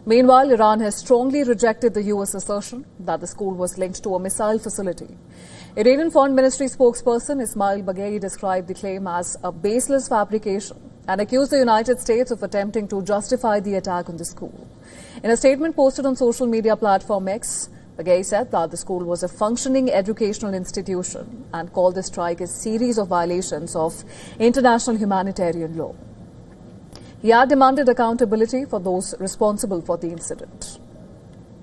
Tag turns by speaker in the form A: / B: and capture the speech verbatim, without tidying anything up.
A: Meanwhile, Iran has strongly rejected the U S assertion that the school was linked to a missile facility. Iranian Foreign Ministry spokesperson Ismail Baghei described the claim as a baseless fabrication and accused the United States of attempting to justify the attack on the school. In a statement posted on social media platform X, Baghei said that the school was a functioning educational institution and called the strike a series of violations of international humanitarian law. He had demanded accountability for those responsible for the incident.